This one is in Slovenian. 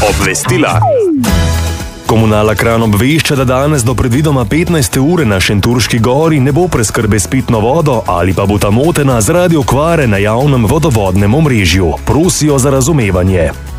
Obvestila. Komunala Kranj obvešča, da danes do predvidoma 15. ure na Šentjurški gori ne bo preskrbe s pitno vodo ali pa bo ta motena zaradi okvare na javnem vodovodnem omrežju. Prosijo za razumevanje.